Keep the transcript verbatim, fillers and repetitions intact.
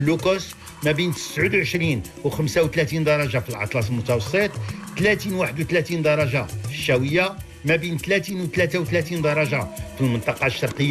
لوكوس ما بين تسعة وعشرين و خمسة وثلاثين درجة في الأطلس المتوسط، ثلاثين واحد وثلاثين درجة في الشاوية، ما بين ثلاثين و ثلاثة وثلاثين درجة في المنطقة الشرقية.